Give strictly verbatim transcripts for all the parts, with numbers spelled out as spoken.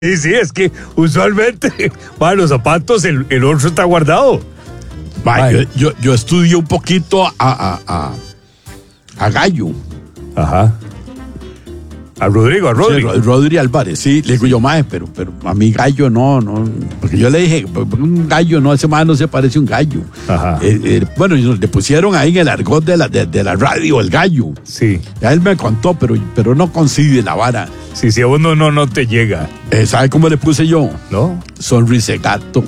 Sí, sí, es que usualmente para los zapatos el, el otro está guardado. Va, yo, yo, yo estudié un poquito a, a, a, a Gallo. Ajá. A Rodrigo, a Rodrigo. Sí, Rodri Álvarez, sí. Le digo yo, mae, pero, pero a mi Gallo no, no. Porque yo le dije, un gallo no, ese mae no se parece a un gallo. Ajá. Eh, eh, bueno, le pusieron ahí en el argot de la, de, de la radio el Gallo. Sí. Ya él me contó, pero, pero no coincide la vara. Sí, si a uno no, no te llega. Eh, ¿Sabe cómo le puse yo? ¿No? Sonrisa gato.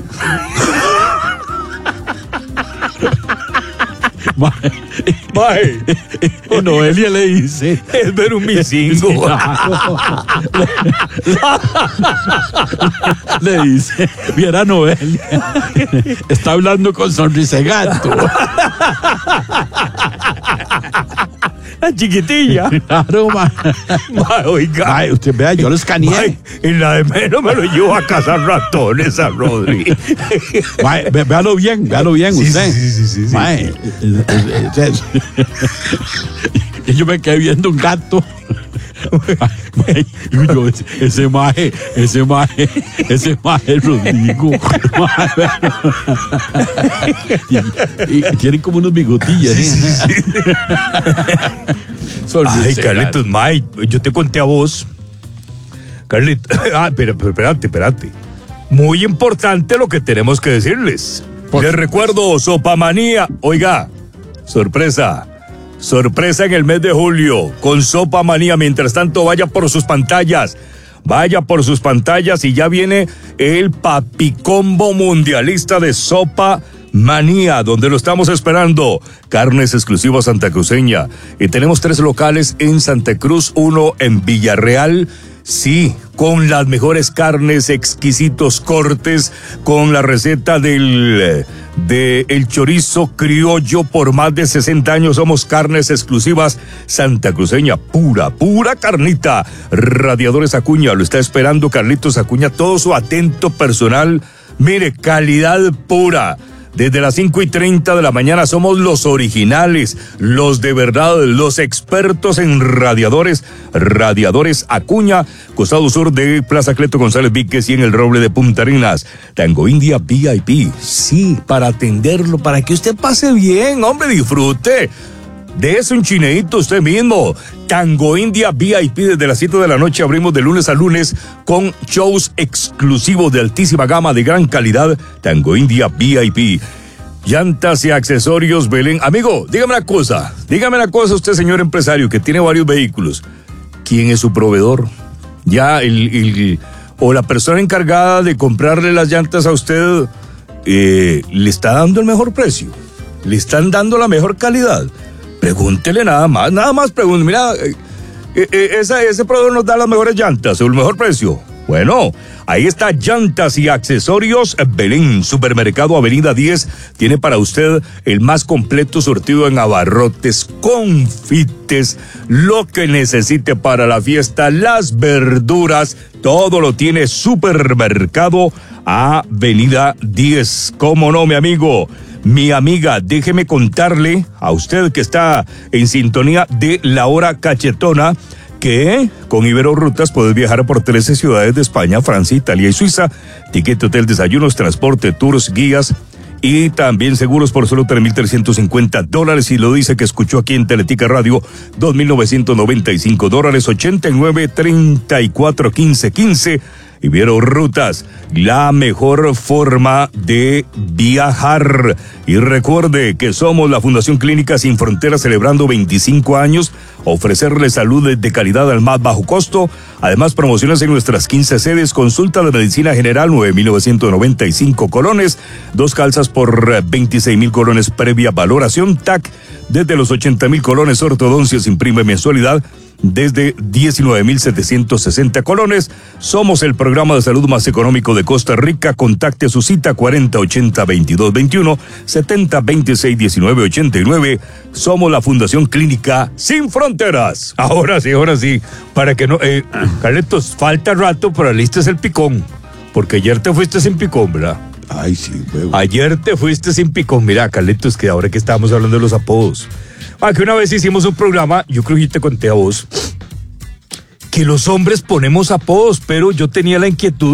Mae. Mae. Noelia le dice. Es ver un micingo. Le dice, viera Noelia. Está hablando con sonrisa gato. La chiquitilla. Claro, ma. Mae, oiga. Mae, usted vea, yo lo escaneé. Mae, en la de menos me lo llevo a cazar ratones a Rodri. Mae, ve, véalo bien, véalo bien Sí, usted. sí, sí, sí, sí. Mae, eh, eh, eh, eh, yo me quedé viendo un gato. Mae, y yo, ese, ese maje, ese maje, ese maje Rodrigo. Mae, y, y tienen como unos bigotillas. Sí, sí, sí. Ay, Carlitos, Mae, yo te conté a vos. Carlitos, ah, pero, pero espérate, espérate. Muy importante lo que tenemos que decirles. Por Les recuerdo, Sopamanía. Oiga, sorpresa. Sorpresa en el mes de julio con Sopamanía. Mientras tanto, vaya por sus pantallas. Vaya por sus pantallas y ya viene el papicombo mundialista de Sopamanía, donde lo estamos esperando. Carnes exclusivas santacruceña. Y tenemos tres locales en Santa Cruz, uno en Villarreal. Sí, con las mejores carnes, exquisitos cortes, con la receta del de el chorizo criollo por más de sesenta años. Somos Carnes Exclusivas Santacruceña, pura, pura carnita. Radiadores Acuña, lo está esperando Carlitos Acuña, todo su atento personal. Mire, calidad pura. Desde las cinco y treinta de la mañana somos los originales, los de verdad, los expertos en radiadores. Radiadores Acuña, costado sur de Plaza Cleto González Víquez y en el Roble de Punta Arenas. Tango India V I P, sí, para atenderlo, para que usted pase bien, hombre, disfrute. Dese un chineíto usted mismo. Tango India V I P, desde las siete de la noche abrimos de lunes a lunes con shows exclusivos de altísima gama de gran calidad. Tango India V I P. Llantas y accesorios Belén. Amigo, dígame una cosa. Dígame una cosa usted, señor empresario, que tiene varios vehículos. ¿Quién es su proveedor? Ya el, el o la persona encargada de comprarle las llantas a usted eh, le está dando el mejor precio. Le están dando la mejor calidad. Pregúntele nada más, nada más pregúntele. Mira, eh, eh, esa, ese proveedor nos da las mejores llantas, el mejor precio. Bueno, ahí está Llantas y Accesorios Belén. Supermercado Avenida diez tiene para usted el más completo surtido en abarrotes, confites, lo que necesite para la fiesta, las verduras, todo lo tiene Supermercado Avenida diez. ¿Cómo no, mi amigo? Mi amiga, déjeme contarle a usted que está en sintonía de La Hora Cachetona que con Ibero Rutas puedes viajar por trece ciudades de España, Francia, Italia y Suiza. Tiquete, hotel, desayunos, transporte, tours, guías y también seguros por solo tres mil trescientos cincuenta dólares. Y lo dice que escuchó aquí en Teletica Radio, dos mil novecientos noventa y cinco dólares, ochenta y nueve, treinta y cuatro, quince, quince. Ibero Rutas, la mejor forma de viajar. Y recuerde que somos la Fundación Clínica Sin Fronteras, celebrando veinticinco años, ofrecerle salud de calidad al más bajo costo. Además, promociones en nuestras quince sedes, consulta de medicina general, nueve mil novecientos noventa y cinco colones, dos calzas por veintiséis mil colones previa valoración, T A C desde los ochenta mil colones, ortodoncias imprime mensualidad desde diecinueve mil setecientos sesenta colones. Somos el programa de salud más económico de Costa Rica. Contacte su cita cuarenta ochenta veintidós veintiuno, setenta veintiséis diecinueve ochenta y nueve. Somos la Fundación Clínica Sin Fronteras. Ahora sí, ahora sí. Para que no... Eh, Carlitos, falta rato, pero listes el picón. Porque ayer te fuiste sin picón, ¿verdad? Ay, sí, huevo. Ayer te fuiste sin picón. Mira, Carlitos, que ahora que estábamos hablando de los apodos. Ah, que una vez hicimos un programa, yo creo que te conté a vos, que los hombres ponemos apodos, pero yo tenía la inquietud